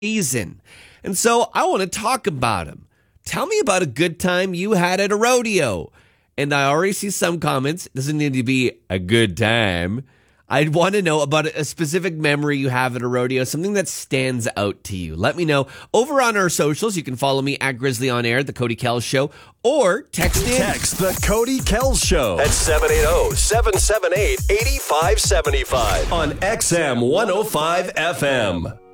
reason. And so I want to talk about them. Tell me about a good time you had at a rodeo. And I already see some comments. It doesn't need to be a good time. I'd want to know about a specific memory you have at a rodeo, something that stands out to you. Let me know. Over on our socials, you can follow me at Grizzly On Air, The Cody Kells Show, or text in. Text The Cody Kells Show at 780-778-8575 on XM 105 FM.